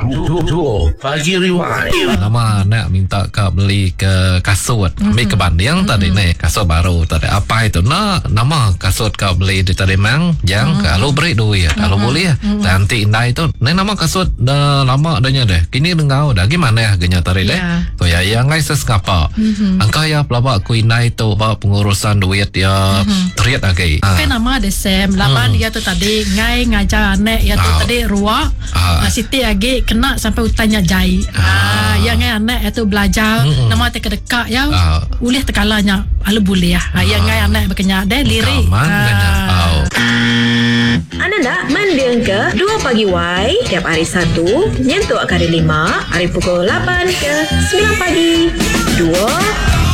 Pagi Rewind. Nama nak minta kau beli ke kasut. Ambil ke banding tadi ni kasut baru tadi. Apa itu? Nama kasut kau beli di tadi mang. Yang kalau beri duit kalau boleh nanti indah itu. Ni nama kasut dah lama adanya deh. Kini dengar dah gimana harganya tadi deh. So ya yang guys ngapa? Angka ya pelabak ku indah itu pengurusan duit ya teriak lagi. Kan nama ada Sam. Laban dia tu tadi ngajar anak ya tu tadi ruak. Siti lagi kena sampai utanya jai. Yang anak itu belajar nama dekat ya. Ulih tekalanya ala boleh ya. Yang anak berkenyak deh lirik. Anda nak mendeng ke 2 pagi Y tiap hari Sabtu nyentuk kali 5 hari pukul 8 ke 9 pagi 2